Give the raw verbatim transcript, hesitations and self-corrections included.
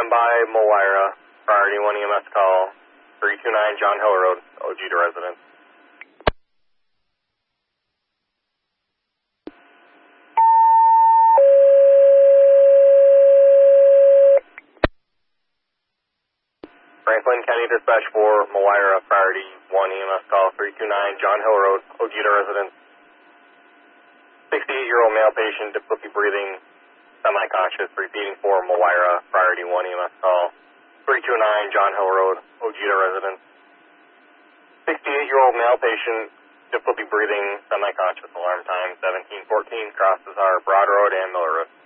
Standby, Moira, priority one E M S call, three two nine John Hill Road, Ojeda residence. Franklin County Dispatch four, Moira, priority one E M S call, three two nine John Hill Road, Ojeda residence. sixty-eight-year-old male patient, difficulty breathing, semi-conscious, repeating for Moira, priority one E M S call, three two nine John Hill Road, Ojeda residence. sixty-eight-year-old male patient, difficulty breathing, semi-conscious, alarm time seventeen fourteen, crosses our Broad Road and Miller Road.